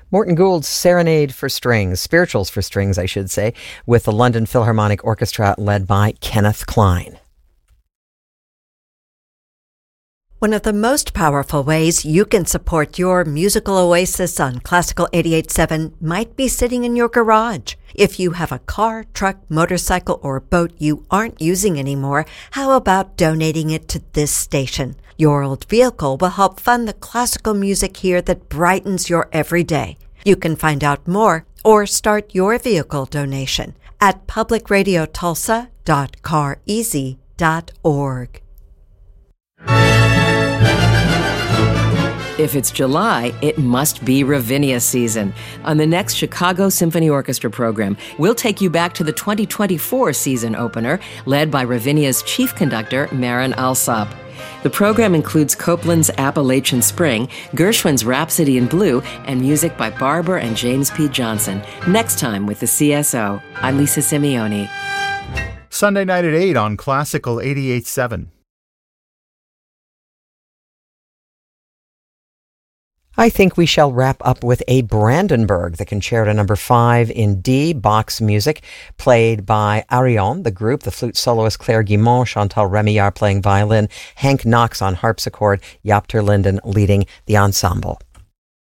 Morton Gould's Serenade for Strings, Spirituals for Strings, I should say, with the London Philharmonic Orchestra led by Kenneth Klein. One of the most powerful ways you can support your musical oasis on Classical 88.7 might be sitting in your garage. If you have a car, truck, motorcycle, or boat you aren't using anymore, how about donating it to this station? Your old vehicle will help fund the classical music here that brightens your everyday. You can find out more or start your vehicle donation at publicradiotulsa.careasy.org. If it's July, it must be Ravinia season. On the next Chicago Symphony Orchestra program, we'll take you back to the 2024 season opener, led by Ravinia's chief conductor, Marin Alsop. The program includes Copland's Appalachian Spring, Gershwin's Rhapsody in Blue, and music by Barber and James P. Johnson. Next time with the CSO, I'm Lisa Simeone. Sunday night at 8 on Classical 88.7. I think we shall wrap up with a Brandenburg, the Concerto No. 5 in D, Bach's music, played by Arion, the group, the flute soloist Claire Guimont, Chantal Remillard playing violin, Hank Knox on harpsichord, Jaap ter Linden leading the ensemble.